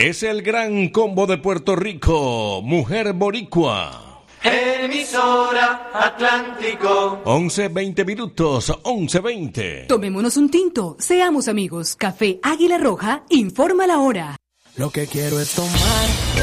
es el gran combo de Puerto Rico, Mujer Boricua. Emisora Atlántico. 11:20 minutos, 11:20. Tomémonos un tinto, seamos amigos. Café Águila Roja informa la hora. Lo que quiero es tomar